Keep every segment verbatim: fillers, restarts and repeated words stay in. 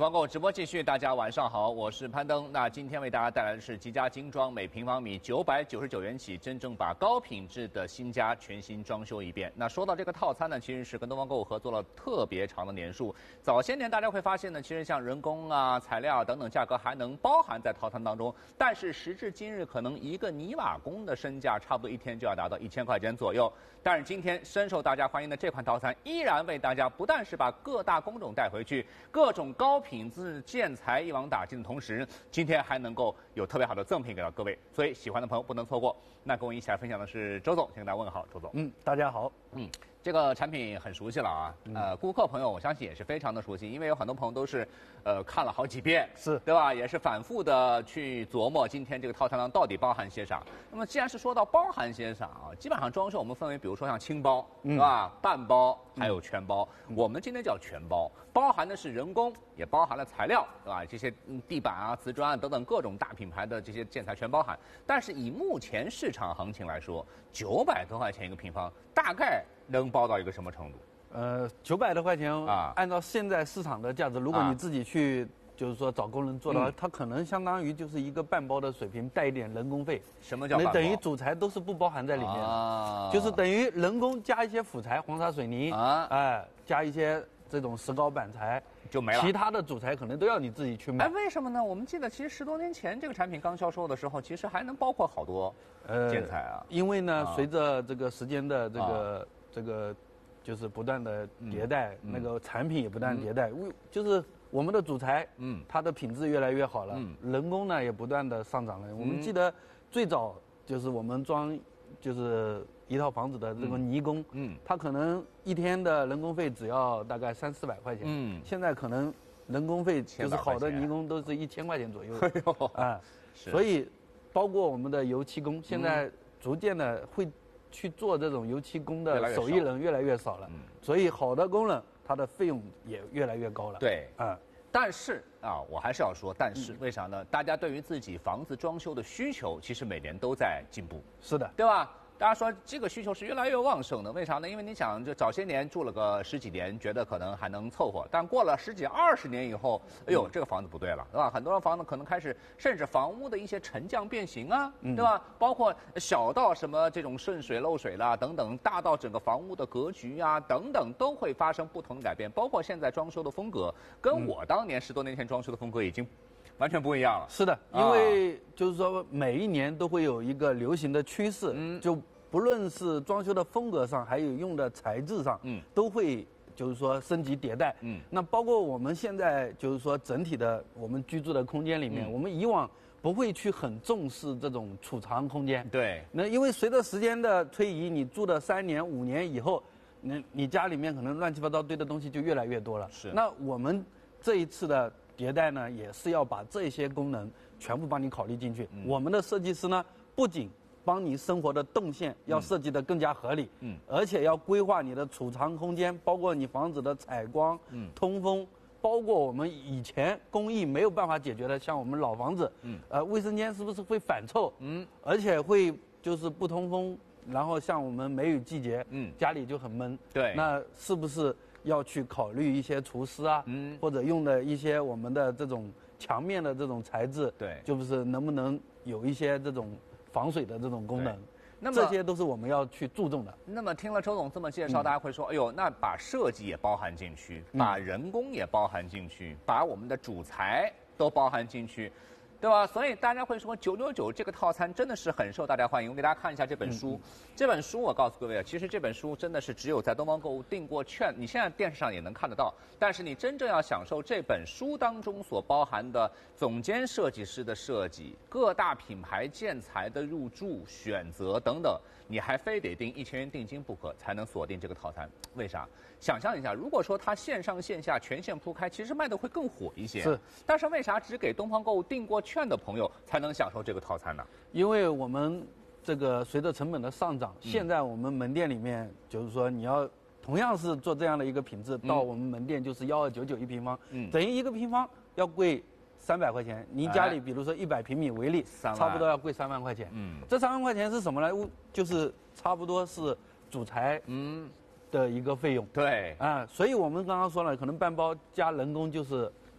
东方购直播继续，大家晚上好，我是潘登。那今天为大家带来的是吉家精装，每平方米九百九十九元起，真正把高品质的新家全新装修一遍。那说到这个套餐呢，其实是跟东方购合作了特别长的年数。早些年大家会发现呢，其实像人工啊、材料等等价格还能包含在套餐当中，但是时至今日，可能一个泥瓦工的身价差不多一天就要达到一千块钱左右。但是今天深受大家欢迎的这款套餐，依然为大家不但是把各大工种带回去，各种高品质建材一网打尽的同时，今天还能够有特别好的赠品给到各位，所以喜欢的朋友不能错过。那跟我一起来分享的是周总，先跟大家问个好，周总。 嗯，大家好。 嗯，这个产品很熟悉了啊，呃，顾客朋友我相信也是非常的熟悉，因为有很多朋友都是，呃，看了好几遍， 是对吧？也是反复的去琢磨今天这个套餐当到底包含些啥。那么既然是说到包含些啥啊，基本上装修我们分为，比如说像轻包， 嗯、 是吧？半包还有全包，嗯、我们今天叫全包，包含的是人工，也包含了材料，对吧？这些地板啊、瓷砖啊等等各种大品牌的这些建材全包含。但是以目前市场行情来说，九百多块钱一个平方，大概能包到一个什么程度？ 呃，九百多块钱啊，按照现在市场的价值，如果你自己去，就是说找工人做的话，嗯、它可能相当于就是一个半包的水平，带一点人工费。 什么叫半包？ 等于主材都是不包含在里面的，啊、就是等于人工加一些辅材，黄沙水泥啊，哎、呃，加一些这种石膏板材。 就没了， 其他的主材可能都要你自己去买。 哎，为什么呢？我们记得其实十多年前这个产品刚销售的时候，其实还能包括好多建材啊。 呃、因为呢，啊、随着这个时间的这个、啊、这个就是不断的迭代，嗯、那个产品也不断迭代，嗯、就是我们的主材，嗯，它的品质越来越好了，嗯、人工呢也不断的上涨了。嗯、我们记得最早就是我们装就是一套房子的这个泥工，嗯，他可能一天的人工费只要大概三四百块钱，嗯，现在可能人工费就是好的泥工都是一千块钱左右，哎呦，啊，所以包括我们的油漆工，现在逐渐的会去做这种油漆工的手艺人越来越少了，所以好的工人他的费用也越来越高了， 对，啊。但是啊，我还是要说，但是、嗯、为啥呢？大家对于自己房子装修的需求，其实每年都在进步。 是的， 对吧？大家说这个需求是越来越旺盛的，为啥呢？因为你想，就早些年住了个十几年，觉得可能还能凑合，但过了十几二十年以后，哎呦，这个房子不对了，对吧？很多人房子可能开始，甚至房屋的一些沉降变形啊，对吧？嗯、包括小到什么这种渗水漏水啦等等，大到整个房屋的格局啊等等，都会发生不同的改变。包括现在装修的风格，跟我当年十多年前装修的风格已经完全不一样了。 是的，因为就是说每一年都会有一个流行的趋势，嗯，就不论是装修的风格上，还有用的材质上，嗯，都会就是说升级迭代，嗯，那包括我们现在就是说整体的我们居住的空间里面，嗯、我们以往不会去很重视这种储藏空间， 对， 那因为随着时间的推移，你住了三年五年以后，那你家里面可能乱七八糟堆的东西就越来越多了， 是， 那我们这一次的迭代呢，也是要把这些功能全部帮你考虑进去。嗯、我们的设计师呢，不仅帮你生活的动线要设计得更加合理，嗯，而且要规划你的储藏空间，包括你房子的采光、嗯、通风，包括我们以前工艺没有办法解决的，像我们老房子，嗯，呃，卫生间是不是会反臭？嗯，而且会就是不通风，然后像我们梅雨季节，嗯，家里就很闷， 对， 那是不是要去考虑一些除湿啊，嗯，或者用的一些我们的这种墙面的这种材质， 对， 就是能不能有一些这种防水的这种功能，那么这些都是我们要去注重的。 那么听了周总这么介绍，嗯、大家会说，哎呦，那把设计也包含进去，嗯、把人工也包含进去，把我们的主材都包含进去。对吧？所以大家会说九九九这个套餐真的是很受大家欢迎。我给大家看一下这本书，嗯、这本书我告诉各位啊，其实这本书真的是只有在东方购物订过券，你现在电视上也能看得到。但是你真正要享受这本书当中所包含的总监设计师的设计、各大品牌建材的入驻、选择等等，你还非得订一千元定金不可，才能锁定这个套餐。为啥？想象一下，如果说它线上线下全线铺开，其实卖的会更火一些。 是， 但是为啥只给东方购物订过券的朋友才能享受这个套餐呢？ 因为我们这个随着成本的上涨，嗯、现在我们门店里面就是说你要同样是做这样的一个品质，嗯、到我们门店就是幺二九九一平方，嗯，等于一个平方要贵三百块钱。您家里比如说一百平米为例，哎、差不多要贵三万块钱。嗯，这三万块钱是什么呢？就是差不多是主材，嗯。的一个费用， 对啊，所以我们刚刚说了，可能半包加人工就是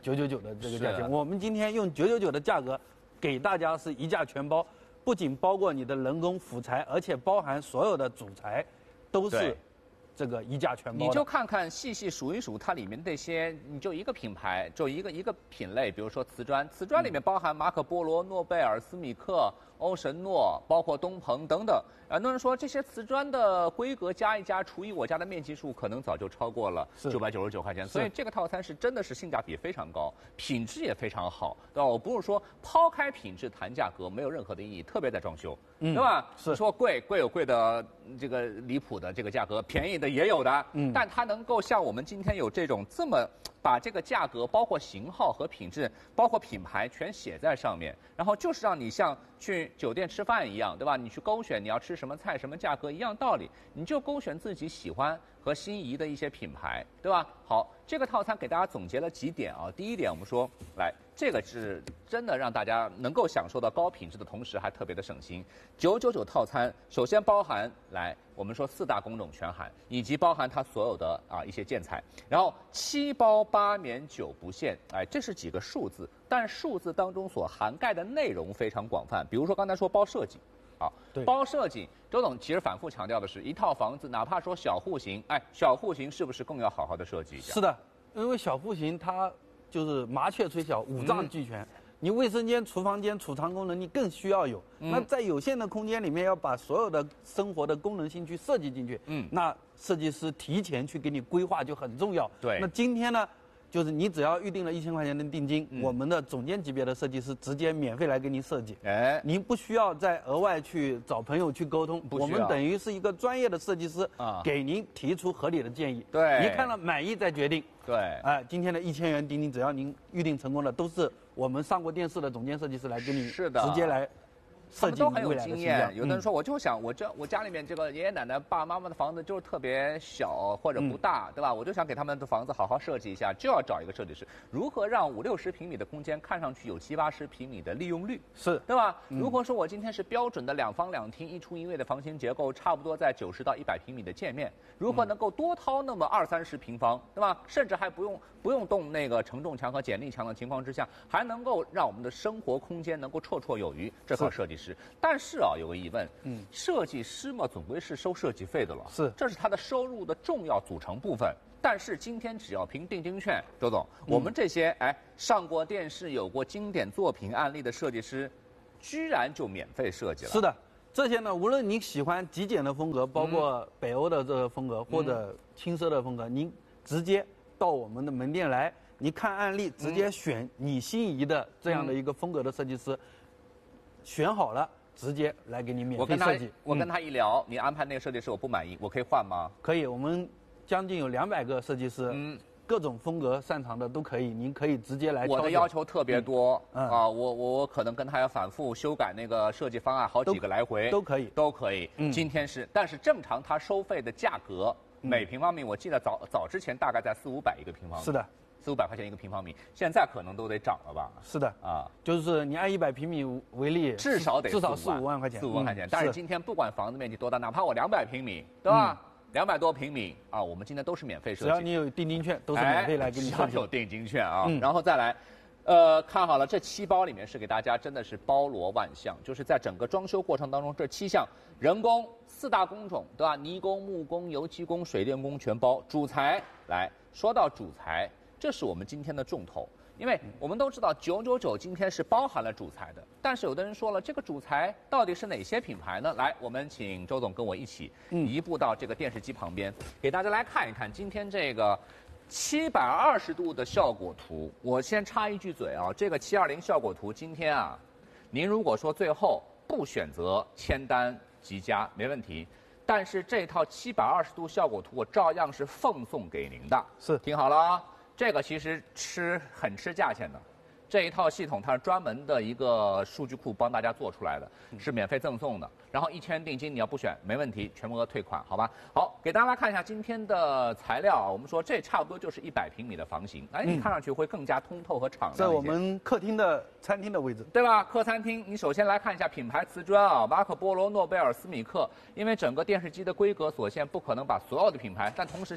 九九九的这个价钱。我们今天用九九九的价格给大家是一价全包，不仅包括你的人工辅材，而且包含所有的主材，都是这个一价全包。 你就看看细细数一数它里面这些，你就一个品牌，就一个一个品类，比如说瓷砖，瓷砖里面包含马可波罗、诺贝尔、斯米克、欧神诺，包括东鹏等等。很多人说这些瓷砖的规格加一加，除以我家的面积数，可能早就超过了九百九十九块钱。所以这个套餐是真的是性价比非常高，品质也非常好，对吧？我不是说抛开品质谈价格没有任何的意义，特别在装修，嗯、对吧？ 是说贵贵有贵的这个离谱的这个价格，便宜的也有的，嗯，但它能够像我们今天有这种这么把这个价格，包括型号和品质，包括品牌全写在上面，然后就是让你像去酒店吃饭一样，对吧？你去勾选你要吃什么菜、什么价格一样道理，你就勾选自己喜欢和心仪的一些品牌，对吧？好，这个套餐给大家总结了几点啊。第一点，我们说，来，这个是真的让大家能够享受到高品质的同时，还特别的省心。九九九套餐首先包含来，我们说四大工种全含，以及包含它所有的啊一些建材，然后七包八免九不限，哎，这是几个数字，但数字当中所涵盖的内容非常广泛。比如说刚才说包设计。啊，包设计，周总其实反复强调的是，一套房子哪怕说小户型，哎，小户型是不是更要好好的设计一下？ 是的，因为小户型它就是麻雀虽小，五脏俱全。嗯、你卫生间、厨房间、储藏功能你更需要有。嗯、那在有限的空间里面，要把所有的生活的功能性去设计进去。嗯，那设计师提前去给你规划就很重要。 对， 那今天呢？就是你只要预定了一千块钱的定金，嗯、我们的总监级别的设计师直接免费来给您设计。哎，您不需要再额外去找朋友去沟通，我们等于是一个专业的设计师啊，给您提出合理的建议。 对， 您看了满意再决定。 对， 哎，今天的一千元定金，只要您预定成功了，都是我们上过电视的总监设计师来给你是的直接来。 他们都很有经验，有的人说，我就想，我这我家里面这个爷爷奶奶、爸爸妈妈的房子就是特别小或者不大，嗯、对吧？我就想给他们的房子好好设计一下，就要找一个设计师，如何让五六十平米的空间看上去有七八十平米的利用率， 是对吧？嗯、如果说我今天是标准的两房两厅一厨一卫的房型结构，差不多在九十到一百平米的界面，如何能够多掏那么二三十平方，对吧？甚至还不用不用动那个承重墙和剪力墙的情况之下，还能够让我们的生活空间能够绰绰有余，这靠设计师。但是啊，有个疑问，嗯，设计师嘛，总归是收设计费的了， 是， 这是他的收入的重要组成部分。但是今天只要凭定金券，周总，嗯、我们这些哎上过电视、有过经典作品案例的设计师，居然就免费设计了。 是的，这些呢，无论你喜欢极简的风格，包括北欧的这个风格、嗯、或者轻奢的风格，您直接到我们的门店来，你看案例，直接选你心仪的这样的一个风格的设计师，嗯、选好了。直接来给你免费设计。 我跟他一聊，你安排那个设计师我不满意，我可以换吗？ 可以，我们将近有两百个设计师，嗯，各种风格擅长的都可以，您可以直接来。 我的要求特别多，嗯啊，我我我可能跟他要反复修改那个设计方案好几个来回， 都可以， 都可以。嗯，今天是，但是正常他收费的价格，每平方米我记得早早之前大概在四五百一个平方米。 是的。 四五百块钱一个平方米，现在可能都得涨了吧？ 是的，啊，就是你按一百平米为例， 至少得至少四五万块钱， 四五万块钱。但是今天不管房子面积多大，哪怕我两百平米，对吧？两百多平米啊，我们今天都是免费设计， 只要你有定金券，都是免费来给你设计。 只要有定金券啊，然后再来，呃，看好了，这七包里面是给大家真的是包罗万象，就是在整个装修过程当中，这七项人工四大工种，对吧？泥工、木工、油漆工、水电工全包。主材来说到主材。这是我们今天的重头，因为我们都知道九九九今天是包含了主材的，但是有的人说了，这个主材到底是哪些品牌呢？来，我们请周总跟我一起移步到这个电视机旁边，嗯、给大家来看一看今天这个七百二十度的效果图。我先插一句嘴啊，这个七二零效果图今天啊，您如果说最后不选择签单即加没问题。但是这套七百二十度效果图我照样是奉送给您的， 是听好了啊。这个其实吃很吃价钱的，这一套系统它是专门的一个数据库帮大家做出来的，是免费赠送的。然后一千定金你要不选没问题，全部额退款，好吧？好，给大家看一下今天的材料。我们说这差不多就是一百平米的房型，哎，你看上去会更加通透和敞亮一些。 在我们客厅的餐厅的位置， 对吧？客餐厅，你首先来看一下品牌瓷砖啊，马可波罗、诺贝尔、斯米克。因为整个电视机的规格所限，不可能把所有的品牌，但同时像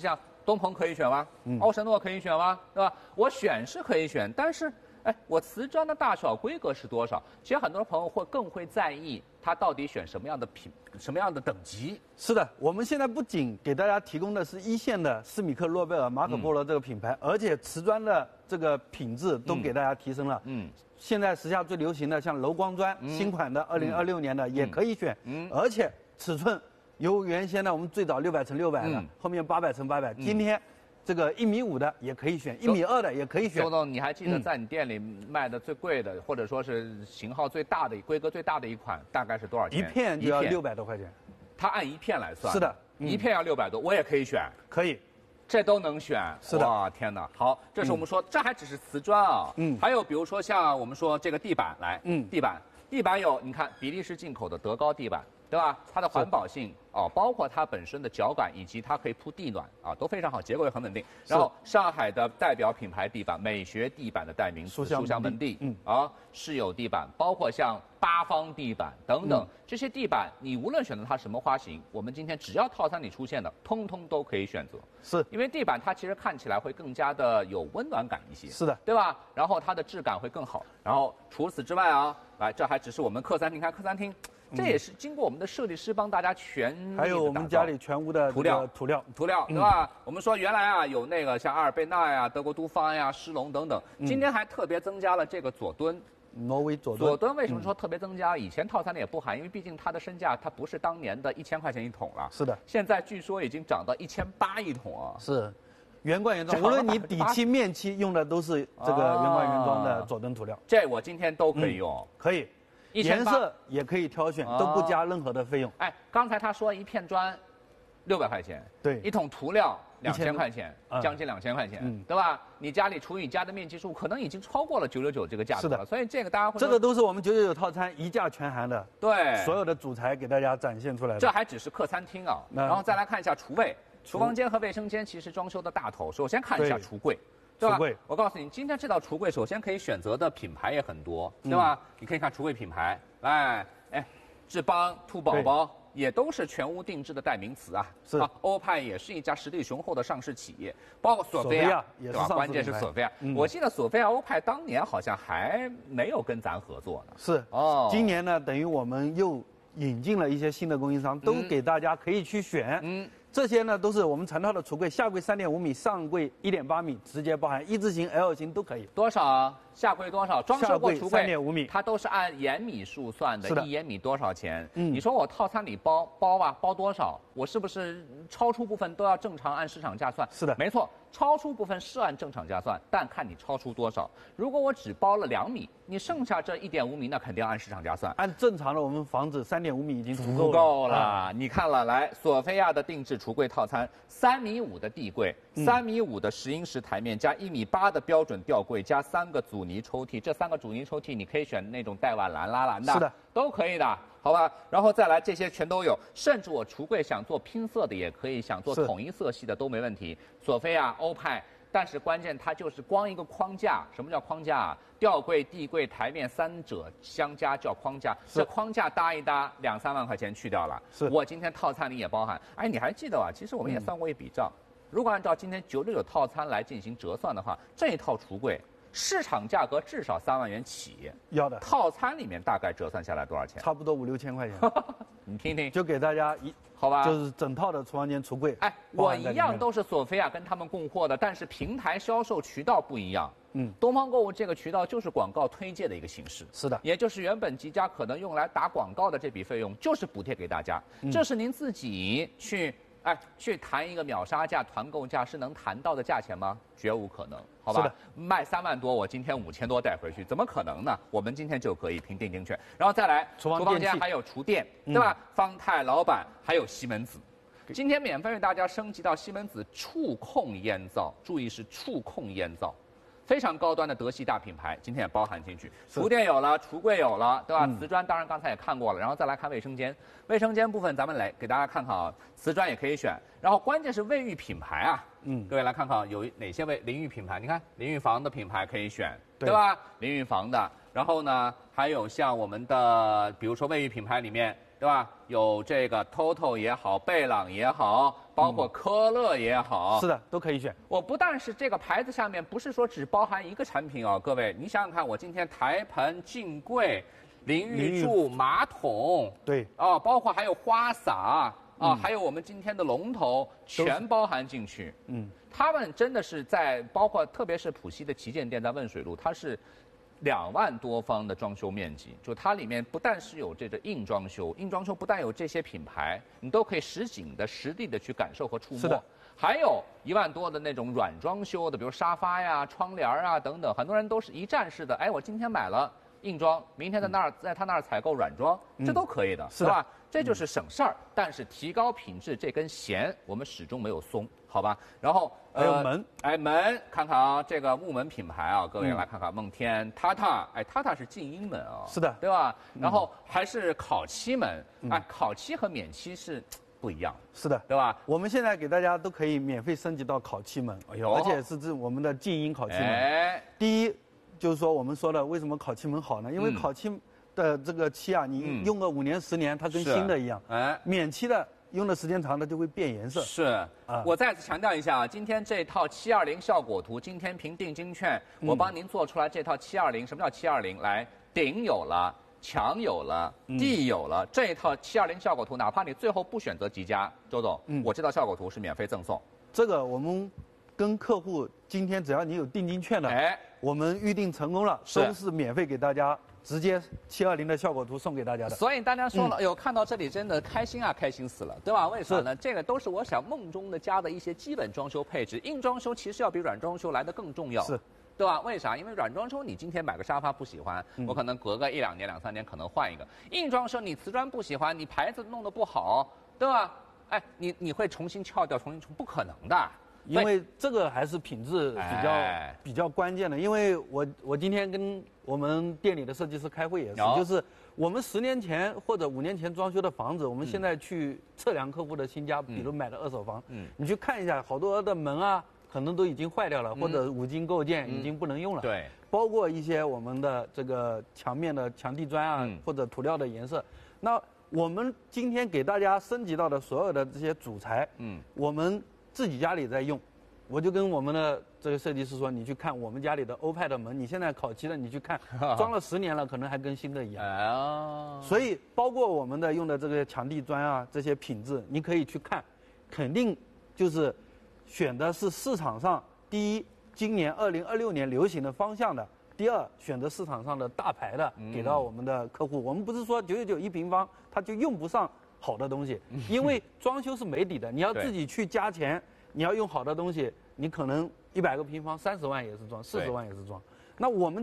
东鹏可以选吗？嗯，欧神诺可以选吗？对吧？我选是可以选，但是，哎，我瓷砖的大小规格是多少？其实很多朋友会更会在意它到底选什么样的品、什么样的等级。 是的，我们现在不仅给大家提供的是一线的斯米克、诺贝尔、马可波罗这个品牌，嗯、而且瓷砖的这个品质都给大家提升了。嗯。现在时下最流行的像柔光砖，嗯、新款的二零二六年的、嗯、也可以选。嗯。而且尺寸由原先呢我们最早六百乘六百的，嗯、后面八百乘八百，今天。这个一米五的也可以选，一米二的也可以选。 周总，你还记得在你店里卖的最贵的，嗯、或者说是型号最大的、规格最大的一款，大概是多少钱？ 一片就要六百多块钱。 它按一片来算。 是的， 嗯、一片要六百多，我也可以选。 可以， 这都能选。 是的。 哇，天哪！好，这是我们说，嗯、这还只是瓷砖啊。嗯。还有比如说像我们说这个地板来，嗯，地板，地板有你看比利时进口的德高地板。对吧？它的环保性哦，包括它本身的脚感，以及它可以铺地暖啊，都非常好，结构也很稳定。然后上海的代表品牌地板，美学地板的代名词书香门第，嗯啊，室友地板，包括像八方地板等等、嗯、这些地板，你无论选择它什么花型，我们今天只要套餐里出现的，通通都可以选择。 是， 因为地板它其实看起来会更加的有温暖感一些。 是的， 对吧？然后它的质感会更好。然后除此之外啊，来，这还只是我们客餐厅，看客餐厅。这也是经过我们的设计师帮大家全力的打造， 还有我们家里全屋的涂料、 涂料、 涂料，对吧？嗯、我们说原来啊有那个像阿尔贝纳呀、德国都方呀、施龙等等，今天还特别增加了这个佐敦。 挪威佐敦。 佐敦为什么说特别增加？以前套餐里也不含，因为毕竟它的身价它不是当年的一千块钱一桶了。 是的。 现在据说已经涨到一千八一桶啊。 是。原罐原装，无论你底漆、面漆用的都是这个原罐原装的佐敦涂料。 这我今天都可以用。 嗯、可以。颜色也可以挑选，都不加任何的费用。 哎，刚才他说一片砖，六百块钱， 对， 一桶涂料两千块钱，将近两千块钱，嗯，对吧？你家里除以家的面积数，可能已经超过了九九九这个价格了。所以这个大家会， 这个都是我们九九九套餐一价全含的， 对， 所有的主材给大家展现出来的。 这还只是客餐厅啊，然后再来看一下厨卫、厨房间和卫生间，其实装修的大头。首先看一下橱柜。对吧？我告诉你，今天这道橱柜首先可以选择的品牌也很多，对吧？嗯、你可以看橱柜品牌，来，哎，志邦、兔宝宝也都是全屋定制的代名词啊。 是啊， 欧派也是一家实力雄厚的上市企业，包括索菲亚， 对吧？ 关键是索菲亚，嗯、我记得索菲亚欧派当年好像还没有跟咱合作呢。 是哦，今年呢，等于我们又引进了一些新的供应商，都给大家可以去选。嗯。这些呢都是我们成套的橱柜，下柜三点五米，上柜一点八米，直接包含一字型、L 型都可以。 多少？下柜多少？装修过橱柜三点五米， 它都是按延米数算的， 是的一延米多少钱？嗯，你说我套餐里包包啊，包多少？我是不是超出部分都要正常按市场价算？ 是的， 没错，超出部分是按正常价算，但看你超出多少。如果我只包了两米，你剩下这一点五米，那肯定要按市场价算。 按正常的我们房子三点五米已经足够了。 足够了，啊、你看了，来，索菲亚的定制橱柜套餐，三米五的地柜，三米五的十英石台面，加一米八的标准吊柜，加三个阻尼抽屉。这三个阻尼抽屉你可以选那种带碗蓝拉蓝的， 是的， 都可以的，好吧？然后再来这些全都有，甚至我橱柜想做拼色的也可以，想做统一色系的都没问题。索菲亚、欧派。但是关键它就是光一个框架，什么叫框架啊？吊柜、地柜、台面三者相加叫框架，这框架搭一搭，两三万块钱去掉了。 是我今天套餐里也包含。哎，你还记得吧？其实我们也算过一笔账，嗯、如果按照今天九九九套餐来进行折算的话，这一套橱柜市场价格至少三万元起， 要的。 套餐里面大概折算下来多少钱？ 差不多五六千块钱。 你听听， 就给大家一。 好吧， 就是整套的厨房间橱柜。 哎，我一样都是索菲亚跟他们供货的，但是平台销售渠道不一样。嗯，东方购物这个渠道就是广告推荐的一个形式。 是的， 也就是原本极佳可能用来打广告的这笔费用，就是补贴给大家。嗯、这是您自己去哎去谈一个秒杀价、团购价是能谈到的价钱吗？绝无可能。好吧，卖三万多，我今天五千多带回去，怎么可能呢？我们今天就可以凭定金券，然后再来厨房厨房间还有厨电，嗯、对吧？方太、老板还有西门子，今天免费为大家升级到西门子触控烟灶，注意是触控烟灶，非常高端的德系大品牌，今天也包含进去。厨电有了，橱柜有了，对吧？嗯、瓷砖当然刚才也看过了，然后再来看卫生间，卫生间部分咱们来给大家看看啊，瓷砖也可以选，然后关键是卫浴品牌啊。嗯，各位来看看有哪些卫淋浴品牌？你看淋浴房的品牌可以选，对, 对吧？淋浴房的，然后呢，还有像我们的，比如说卫浴品牌里面对吧？有这个 T O T O 也好，贝朗也好，包括科勒也好， 嗯、是的，都可以选。 我不但是这个牌子下面不是说只包含一个产品哦，各位，你想想看，我今天台盆、镜柜、淋浴柱、马桶， 对， 哦，包括还有花洒啊、嗯，还有我们今天的龙头，全包含进去。嗯，他们真的是在包括特别是浦西的旗舰店在汶水路，它是。两万多方的装修面积，就它里面不但是有这个硬装修，硬装修不但有这些品牌，你都可以实景的、实地的去感受和触摸。 是的， 还有一万多的那种软装修的，比如沙发呀、窗帘啊等等，很多人都是一站式的。哎，我今天买了硬装，明天在那儿、嗯、在他那儿采购软装，这都可以的，嗯、是吧？这就是省事儿，嗯、但是提高品质这根弦我们始终没有松，好吧？然后还有门， 呃、哎门，看看啊，这个木门品牌啊，各位来看看，梦天、塔塔，哎，塔塔是静音门啊， 是的， 对吧？然后还是烤漆门，嗯、哎，烤漆和免漆是不一样， 是的， 对吧？ 我们现在给大家都可以免费升级到烤漆门，哎呦，而且是这我们的静音烤漆门。哎，第一就是说我们说的为什么烤漆门好呢？因为烤漆的这个漆啊，你用个五年十年，它跟新的一样。哎，免漆的用的时间长了就会变颜色。 是啊，我再次强调一下啊，今天这套七二零效果图，今天凭定金券，我帮您做出来这套七二零。什么叫七二零？来，顶有了，墙有了，地有了，这一套七二零效果图，哪怕你最后不选择极佳，周总，嗯、我这套效果图是免费赠送。 这个我们跟客户今天只要你有定金券的，哎，我们预定成功了，都是免费给大家。直接七二零的效果图送给大家的， 所以大家说了，哎呦、嗯，看到这里真的开心啊，开心死了，对吧？为啥呢？这个都是我想梦中的家的一些基本装修配置，硬装修其实要比软装修来得更重要， 是， 对吧？为啥？因为软装修你今天买个沙发不喜欢，嗯、我可能隔个一两年、两三年可能换一个；硬装修你瓷砖不喜欢，你牌子弄得不好，对吧？哎，你你会重新撬掉，重新重，不可能的。 因为这个还是品质比较、哎、比较关键的，因为我我今天跟我们店里的设计师开会也是，就是我们十年前或者五年前装修的房子，我们现在去测量客户的新家，嗯、比如买的二手房，嗯，你去看一下，好多的门啊，可能都已经坏掉了，嗯、或者五金构件已经不能用了， 嗯、对， 包括一些我们的这个墙面的墙地砖啊，嗯、或者涂料的颜色，那我们今天给大家升级到的所有的这些主材，嗯，我们自己家里在用，我就跟我们的这个设计师说，你去看我们家里的欧派的门，你现在烤漆的，你去看，装了十年了，可能还跟新的一样。哦。所以包括我们的用的这个墙地砖啊，这些品质，你可以去看，肯定就是选的是市场上第一，今年二零二六年流行的方向的；第二，选择市场上的大牌的，给到我们的客户。嗯、我们不是说九九九一平方，它就用不上好的东西，因为装修是没底的，你要自己去加钱。你要用好的东西，你可能一百个平方三十万也是装，四十万也是装。那我们